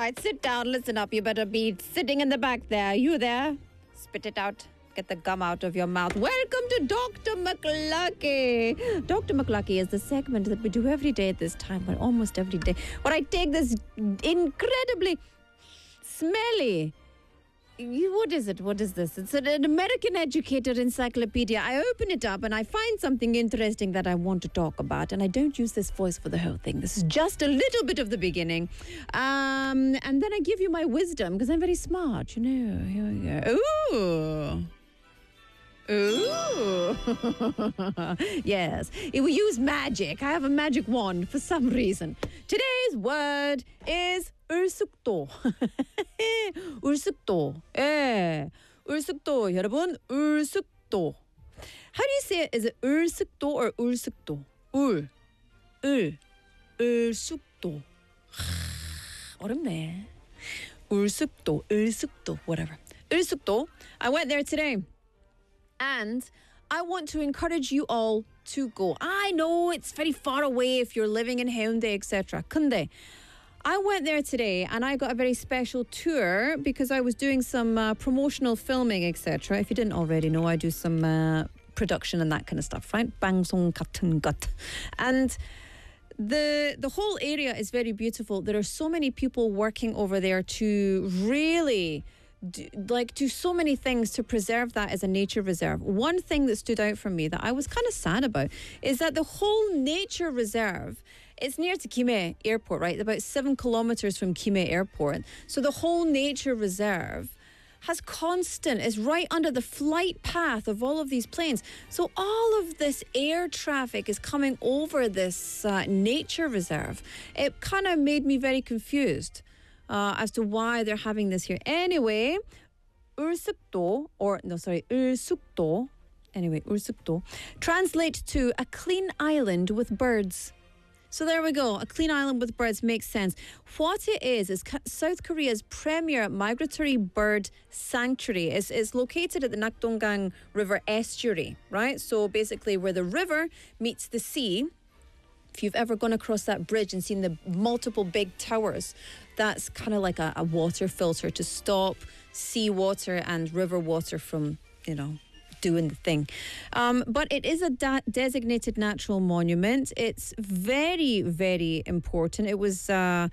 right, sit down, listen up. You better be sitting in the back there. You there? Spit it out. Get the gum out of your mouth. Welcome to Dr. McLucky. Dr. McLucky is the segment that we do every day at this time, but almost every day, where I take this incredibly smelly... What is it? What is this? It's an American Educator Encyclopedia. I open it up and I find something interesting that I want to talk about. And I don't use this voice for the whole thing. This is just a little bit of the beginning. And then I give you my wisdom because I'm very smart, you know. Here we go. Ooh. Yes. We use magic. I have a magic wand for some reason. Today's word is 울숙도. 울숙도. 예. 울숙도. 여러분, 울숙도. How do you say it? Is it 울숙도 or 울숙도? 울숙도. 어렵네. 울숙도, 울숙도, whatever. 울숙도. I went there today. And I want to encourage you all to go. I know it's very far away if you're living in Hyundai, etc. 근데 I went there today and I got a very special tour because I was doing some promotional filming, etc. If you didn't already know, I do some production and that kind of stuff, right? 방송 같은 것. And the whole area is very beautiful. There are so many people working over there to really... do so many things to preserve that as a nature reserve. One thing that stood out for me that I was kind of sad about is that the whole nature reserve, it's near to Gimhae Airport, right? About 7 kilometers from Gimhae Airport. So the whole nature reserve is right under the flight path of all of these planes. So all of this air traffic is coming over this nature reserve. It kind of made me very confused. As to why they're having this here. Anyway, 울숙도 translates to a clean island with birds. So there we go. A clean island with birds makes sense. What it is South Korea's premier migratory bird sanctuary. It's located at the Nakdongang River estuary, right? So basically where the river meets the sea. If you've ever gone across that bridge and seen the multiple big towers, that's kind of like a water filter to stop seawater and river water from, doing the thing. But it is a designated natural monument. It's very, very important. It was it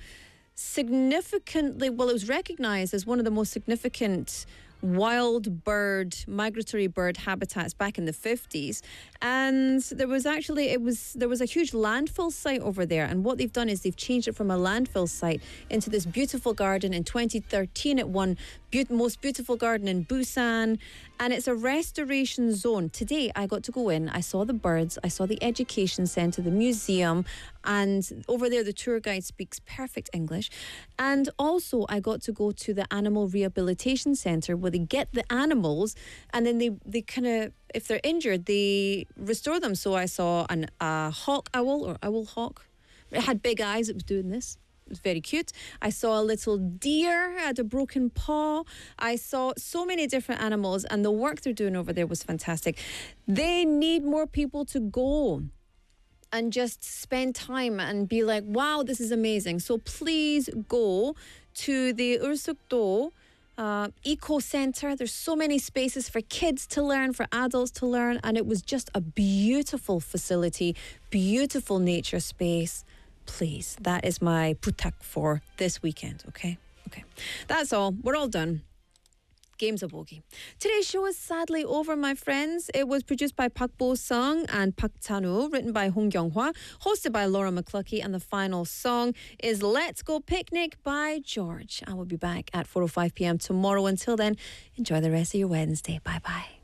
was recognized as one of the most significant migratory bird habitats back in the 50s. And there was a huge landfill site over there. And what they've done is they've changed it from a landfill site into this beautiful garden. In 2013, it won most beautiful garden in Busan. And it's a restoration zone. Today, I got to go in. I saw the birds. I saw the education center, the museum. And over there, the tour guide speaks perfect English. And also, I got to go to the animal rehabilitation center where they get the animals and then they kind of, if they're injured, they restore them. So I saw a hawk owl or owl hawk. It had big eyes. It was doing this. It was very cute. I saw a little deer, had a broken paw. I saw so many different animals and the work they're doing over there was fantastic. They need more people to go and just spend time and be like, wow, this is amazing. So please go to the 울숙도 Eco Center. There's so many spaces for kids to learn, for adults to learn. And it was just a beautiful facility, beautiful nature space. Please, that is my 부탁 for this weekend, okay? Okay. That's all. We're all done. Game's a bogey. Today's show is sadly over, my friends. It was produced by Park Bo-sung and Park Chan-woo, written by Hong Kyung-hwa, hosted by Laura McLucky, and the final song is Let's Go Picnic by George. I will be back at 4:05 p.m. tomorrow. Until then, enjoy the rest of your Wednesday. Bye-bye.